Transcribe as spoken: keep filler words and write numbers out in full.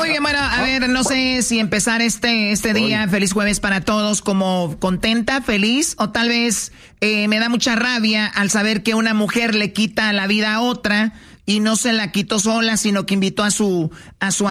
Muy bien, bueno, a ver, no sé si empezar este, este día, feliz jueves para todos, como contenta, feliz, o tal vez eh, me da mucha rabia al saber que una mujer le quita la vida a otra y no se la quitó sola, sino que invitó a su, a su